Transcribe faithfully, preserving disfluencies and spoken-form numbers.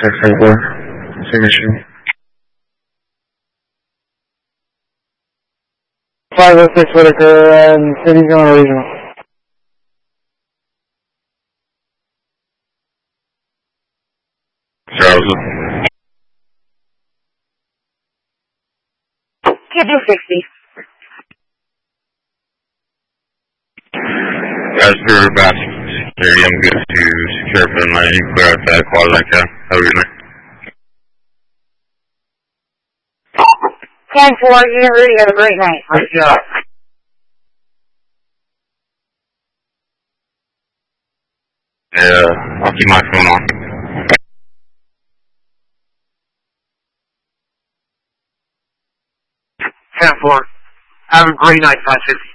six eight four. Same issue. five oh six Whitaker and City's going to regional. Charles. Can't do sixty. Guys, for about security, I'm good to secure for the night. You can clear out that quad like that. Have a good night. ten four, Unit Rudy, have a great night. Great job. Yeah, I'll keep my phone on. ten four, have a great night, five fifty.